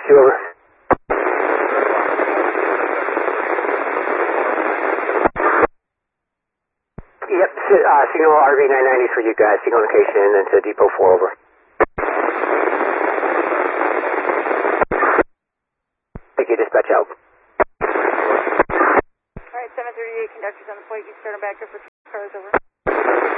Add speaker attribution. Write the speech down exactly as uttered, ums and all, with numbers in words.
Speaker 1: two, over. Yep, uh, signal R V nine ninety for you guys. Signal location and then to Depot four, over. Thank you, dispatch out.
Speaker 2: Alright, seven thirty-eight, conductors on the plate. You start them back up for two cars, over.